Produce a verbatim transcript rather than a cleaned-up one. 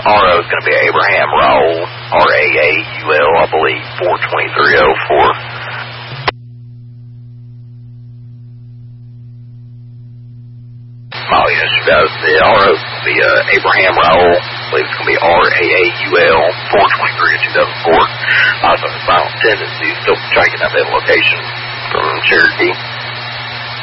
R O is going to be Abraham Raul, R A A U L, I believe, four twenty-three oh four. Oh, yes, uh, the R O will be uh, Abraham Raul. I believe it's going to be R A A U L, four twenty-three of two thousand four. Uh, so the final tendency is still tracking up that location from Cherokee.